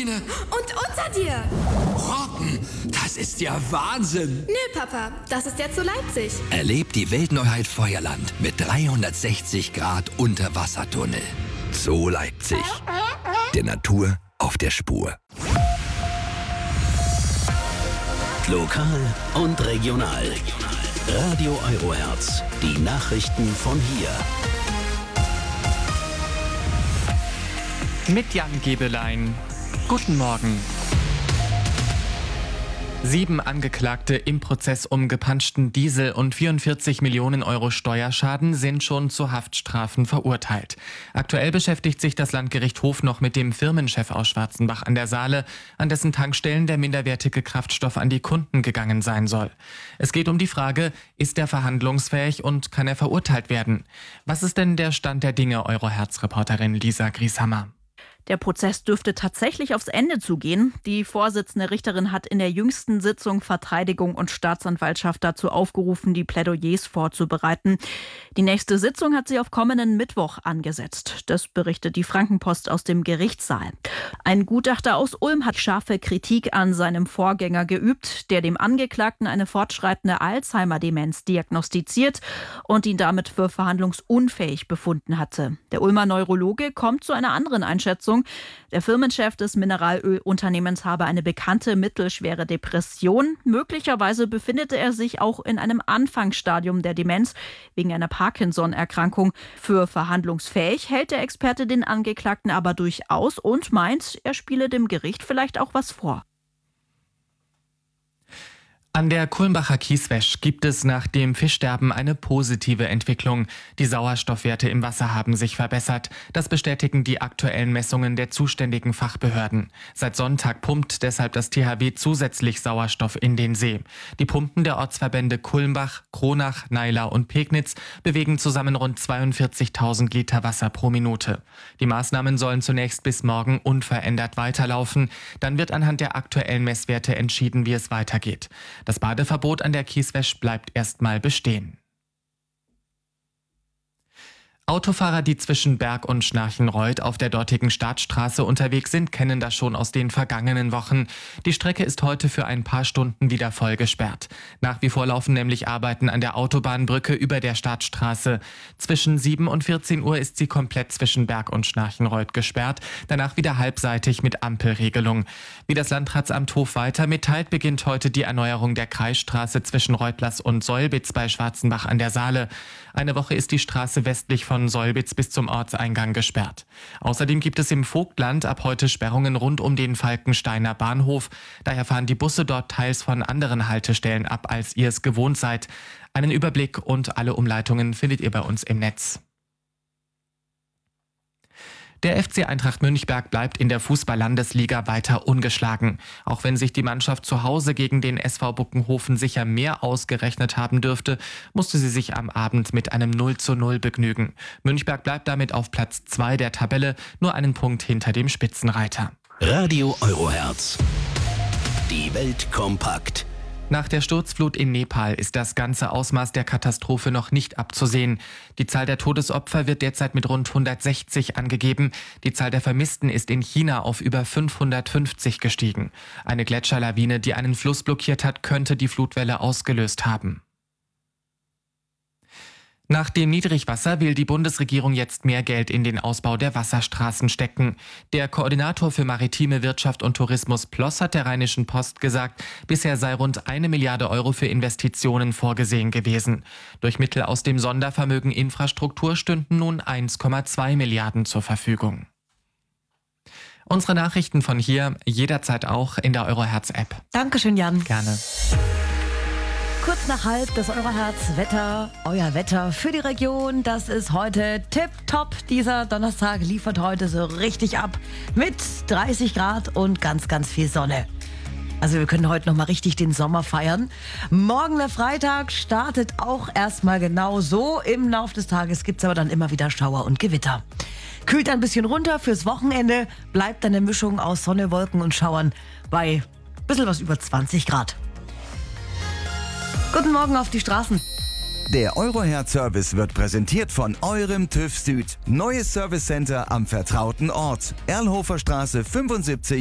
Lawine. Und unter dir. Robben, das ist ja Wahnsinn. Nö, Papa, das ist jetzt so Leipzig. Erlebt die Weltneuheit Feuerland mit 360 Grad Unterwassertunnel. Zoo Leipzig. Der Natur auf der Spur. Lokal und regional. Radio Eurohertz. Die Nachrichten von hier. Mit Jan Gebelein. Guten Morgen. 7 Angeklagte im Prozess um gepanschten Diesel und 44 Millionen Euro Steuerschaden sind schon zu Haftstrafen verurteilt. Aktuell beschäftigt sich das Landgericht Hof noch mit dem Firmenchef aus Schwarzenbach an der Saale, an dessen Tankstellen der minderwertige Kraftstoff an die Kunden gegangen sein soll. Es geht um die Frage, ist er verhandlungsfähig und kann er verurteilt werden? Was ist denn der Stand der Dinge, Euro-Herz-Reporterin Lisa Grieshammer? Der Prozess dürfte tatsächlich aufs Ende zugehen. Die Vorsitzende Richterin hat in der jüngsten Sitzung Verteidigung und Staatsanwaltschaft dazu aufgerufen, die Plädoyers vorzubereiten. Die nächste Sitzung hat sie auf kommenden Mittwoch angesetzt. Das berichtet die Frankenpost aus dem Gerichtssaal. Ein Gutachter aus Ulm hat scharfe Kritik an seinem Vorgänger geübt, der dem Angeklagten eine fortschreitende Alzheimer-Demenz diagnostiziert und ihn damit für verhandlungsunfähig befunden hatte. Der Ulmer Neurologe kommt zu einer anderen Einschätzung. Der Firmenchef des Mineralölunternehmens habe eine bekannte mittelschwere Depression. Möglicherweise befindete er sich auch in einem Anfangsstadium der Demenz wegen einer Parkinson-Erkrankung. Für verhandlungsfähig hält der Experte den Angeklagten aber durchaus und meint, er spiele dem Gericht vielleicht auch was vor. An der Kulmbacher Kieswäsch gibt es nach dem Fischsterben eine positive Entwicklung. Die Sauerstoffwerte im Wasser haben sich verbessert. Das bestätigen die aktuellen Messungen der zuständigen Fachbehörden. Seit Sonntag pumpt deshalb das THW zusätzlich Sauerstoff in den See. Die Pumpen der Ortsverbände Kulmbach, Kronach, Neilau und Pegnitz bewegen zusammen rund 42.000 Liter Wasser pro Minute. Die Maßnahmen sollen zunächst bis morgen unverändert weiterlaufen. Dann wird anhand der aktuellen Messwerte entschieden, wie es weitergeht. Das Badeverbot an der Kieswäsch bleibt erstmal bestehen. Autofahrer, die zwischen Berg und Schnarchenreuth auf der dortigen Staatsstraße unterwegs sind, kennen das schon aus den vergangenen Wochen. Die Strecke ist heute für ein paar Stunden wieder voll gesperrt. Nach wie vor laufen nämlich Arbeiten an der Autobahnbrücke über der Staatsstraße. Zwischen 7 und 14 Uhr ist sie komplett zwischen Berg und Schnarchenreuth gesperrt, danach wieder halbseitig mit Ampelregelung. Wie das Landratsamt Hof weiter mitteilt, beginnt heute die Erneuerung der Kreisstraße zwischen Reutlers und Solbitz bei Schwarzenbach an der Saale. Eine Woche ist die Straße westlich von Solbitz bis zum Ortseingang gesperrt. Außerdem gibt es im Vogtland ab heute Sperrungen rund um den Falkensteiner Bahnhof. Daher fahren die Busse dort teils von anderen Haltestellen ab, als ihr es gewohnt seid. Einen Überblick und alle Umleitungen findet ihr bei uns im Netz. Der FC Eintracht Münchberg bleibt in der Fußball-Landesliga weiter ungeschlagen. Auch wenn sich die Mannschaft zu Hause gegen den SV Buckenhofen sicher mehr ausgerechnet haben dürfte, musste sie sich am Abend mit einem 0:0 begnügen. Münchberg bleibt damit auf Platz 2 der Tabelle, nur einen Punkt hinter dem Spitzenreiter. Radio Eurohertz. Die Welt kompakt. Nach der Sturzflut in Nepal ist das ganze Ausmaß der Katastrophe noch nicht abzusehen. Die Zahl der Todesopfer wird derzeit mit rund 160 angegeben. Die Zahl der Vermissten ist in China auf über 550 gestiegen. Eine Gletscherlawine, die einen Fluss blockiert hat, könnte die Flutwelle ausgelöst haben. Nach dem Niedrigwasser will die Bundesregierung jetzt mehr Geld in den Ausbau der Wasserstraßen stecken. Der Koordinator für maritime Wirtschaft und Tourismus Ploss hat der Rheinischen Post gesagt, bisher sei rund 1 Milliarde Euro für Investitionen vorgesehen gewesen. Durch Mittel aus dem Sondervermögen Infrastruktur stünden nun 1,2 Milliarden zur Verfügung. Unsere Nachrichten von hier jederzeit auch in der Eurohertz-App. Dankeschön, Jan. Gerne. Kurz nach halb das Eurohertz-Wetter, euer Wetter für die Region. Das ist heute tipptopp. Dieser Donnerstag liefert heute so richtig ab mit 30 Grad und ganz, ganz viel Sonne. Also wir können heute noch mal richtig den Sommer feiern. Morgen der Freitag startet auch erstmal genau so. Im Laufe des Tages gibt es aber dann immer wieder Schauer und Gewitter. Kühlt ein bisschen runter fürs Wochenende, bleibt eine Mischung aus Sonne, Wolken und Schauern bei ein bisschen was über 20 Grad. Guten Morgen auf die Straßen. Der Eurohertz-Service wird präsentiert von eurem TÜV Süd. Neues Service Center am vertrauten Ort. Erlhofer Straße 75.